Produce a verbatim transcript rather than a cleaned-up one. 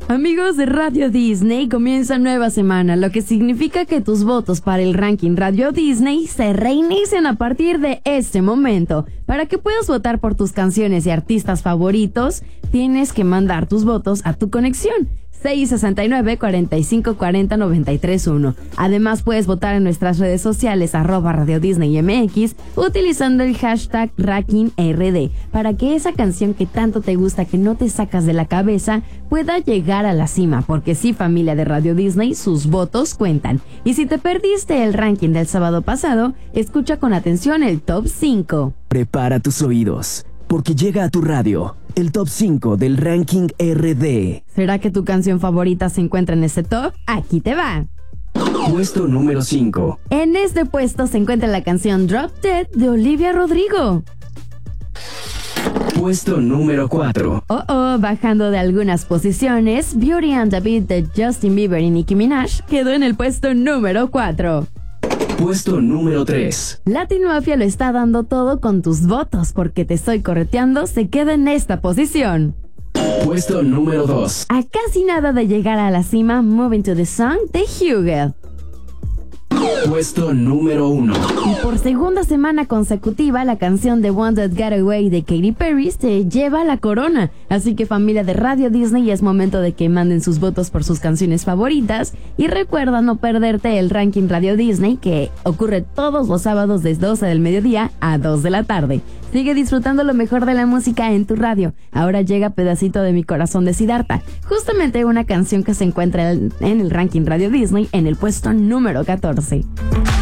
Amigos de Radio Disney, comienza nueva semana, lo que significa que tus votos para el ranking Radio Disney se reinician a partir de este momento. Para que puedas votar por tus canciones y artistas favoritos, tienes que mandar tus votos a tu conexión seis seis nueve, cuatro cinco cuatro cero, nueve tres uno. Además, puedes votar en nuestras redes sociales arroba Radio Disney M X utilizando el hashtag RankingRD para que esa canción que tanto te gusta, que no te sacas de la cabeza, pueda llegar a la cima, porque sí, familia de Radio Disney, sus votos cuentan. Y si te perdiste el ranking del sábado pasado, escucha con atención el top cinco. Prepara tus oídos, porque llega a tu radio el top cinco del ranking R D. ¿Será que tu canción favorita se encuentra en ese top? Aquí te va. Puesto número cinco. En este puesto se encuentra la canción Drop Dead de Olivia Rodrigo. Puesto número cuatro. Oh, oh, bajando de algunas posiciones, Beauty and the Beat de Justin Bieber y Nicki Minaj quedó en el puesto número cuatro. Puesto número tres. Latin Mafia lo está dando todo con tus votos, porque Te Estoy Correteando se queda en esta posición. Puesto número dos. A casi nada de llegar a la cima, Moving to the Sun de Hugel. Puesto número uno. Y por segunda semana consecutiva, la canción The One That Got Away de Katy Perry se lleva la corona. Así que, familia de Radio Disney, es momento de que manden sus votos por sus canciones favoritas. Y recuerda no perderte el ranking Radio Disney, que ocurre todos los sábados desde doce del mediodía a dos de la tarde. Sigue disfrutando lo mejor de la música en tu radio. Ahora llega Pedacito de mi Corazón de Siddhartha, justamente una canción que se encuentra en el ranking Radio Disney en el puesto número catorce.